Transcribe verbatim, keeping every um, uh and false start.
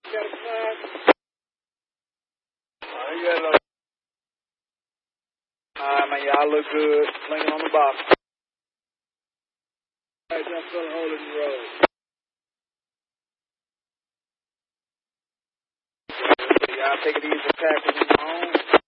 Got a flag. Oh, you got a little. All right, man, y'all look good. Slinging on the box. All right, y'all fill a hole in the road. Y'all take it easy, tackling on your own.